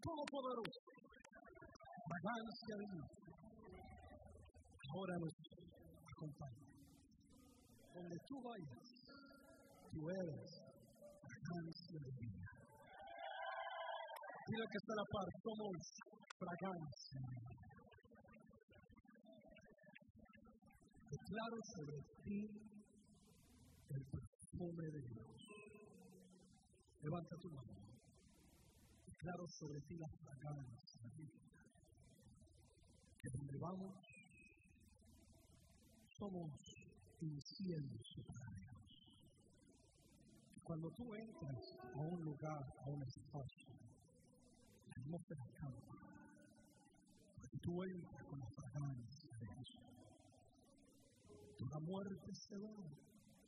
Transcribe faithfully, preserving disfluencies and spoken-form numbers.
Todopoderoso, fragancia de Dios, ahora nos acompaña. Donde tú vayas, tú eres fragancia de Dios. Dile que está a la par, somos fragancia. Declaro sobre ti el perfume de Dios. Levanta tu mano. Declaro sobre ti la fragancia de Dios. Que donde vamos, somos incienso para Dios. Cuando tú entras a un lugar, a un espacio, la atmósfera cambia. Porque tú entras con la fragancia de Jesús. Toda muerte se va.